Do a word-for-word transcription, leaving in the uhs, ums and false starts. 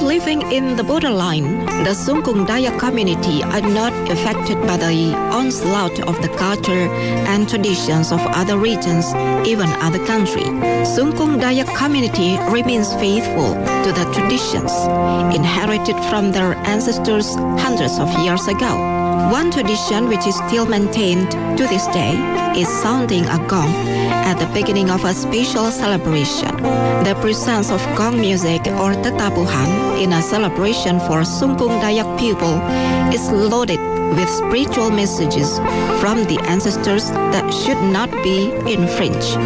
living in the borderline, the Sungkung Dayak community are not affected by the onslaught of the culture and traditions of other regions, even other countries. Sungkung Dayak community remains faithful to the traditions inherited from their ancestors hundreds of years ago. One tradition which is still maintained to this day is sounding a gong at the beginning of a special celebration. The presence of gong music or tetapuhan in a celebration for Sungkung Dayak people is loaded with spiritual messages from the ancestors that should not be infringed.